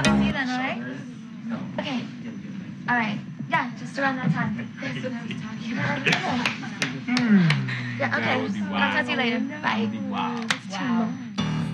have a seat then, all right? Okay. All right. Yeah, just around that time. That's what I was talking about. Yeah, okay. I'll talk to you later. Bye. Wow.